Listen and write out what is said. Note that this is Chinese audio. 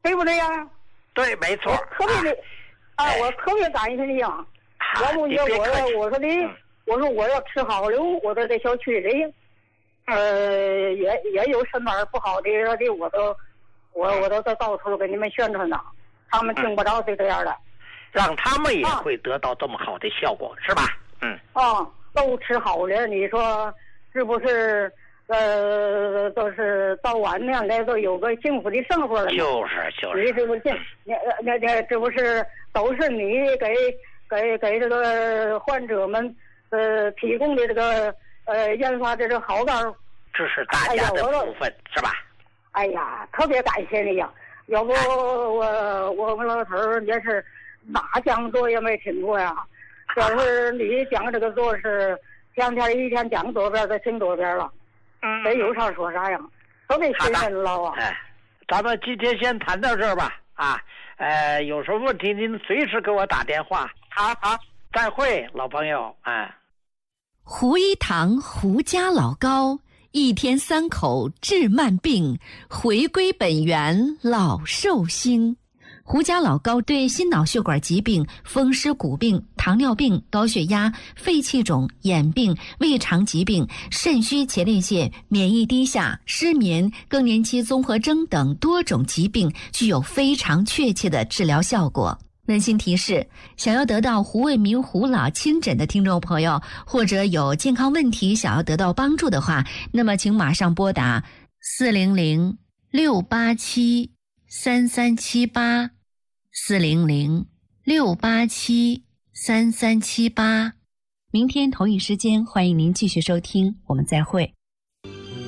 对不对呀？ 对，没错。 特别的我特别感谢你啊！要不我说你，我说我要吃好了，我在这小区里，也有什么不好的，我都在到处给你们宣传呢，他们听不着是这样的， 让他们也会得到这么好的效果，是吧？ 都吃好了，你说是不是？都是到晚上来都有个幸福的生活了。就是，你是不是？那这不是都是你给这个患者们提供的这个研发这个好膏， 这是大家的部分，是吧？ 哎呀，特别感谢你呀！要不我们老头儿也是哪讲座也没听过呀。要是你讲这个座是天天一天讲多遍，再听多遍了。这有啥说啥呀，特别信任了啊！ 咱们今天先谈到这儿吧。有什么问题您随时给我打电话。好，再会，老朋友。 胡一堂胡家老高，一天3口治慢病，回归本源老寿星。胡家老高对心脑血管疾病、风湿骨病、糖尿病、高血压、肺气肿、眼病、胃肠疾病、肾虚前列腺、免疫低下、失眠、更年期综合征等多种疾病具有非常确切的治疗效果。温馨提示：想要得到胡卫民胡老亲诊的听众朋友，或者有健康问题想要得到帮助的话，那么请马上拨打400-687-3378。400-687-3378。明天同一时间，欢迎您继续收听，我们再会。